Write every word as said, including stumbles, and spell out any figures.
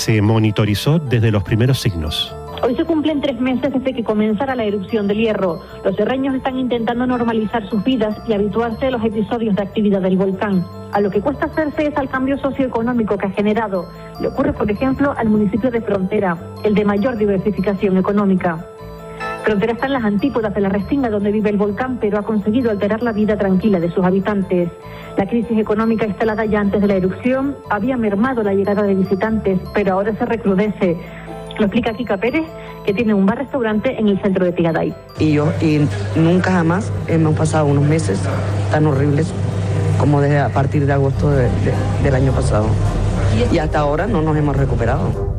se monitorizó desde los primeros signos. Hoy se cumplen tres meses desde que comenzara la erupción del Hierro. Los serreños están intentando normalizar sus vidas y habituarse a los episodios de actividad del volcán. A lo que cuesta hacerse es al cambio socioeconómico que ha generado. Le ocurre, por ejemplo, al municipio de Frontera, el de mayor diversificación económica. Frontera está en las antípodas de la Restinga, donde vive el volcán, pero ha conseguido alterar la vida tranquila de sus habitantes. La crisis económica instalada ya antes de la erupción había mermado la llegada de visitantes, pero ahora se recrudece. Lo explica Kika Pérez, que tiene un bar-restaurante en el centro de Tigaday. Y yo, y nunca jamás hemos pasado unos meses tan horribles como desde a partir de agosto de, de, del año pasado. Y hasta ahora no nos hemos recuperado.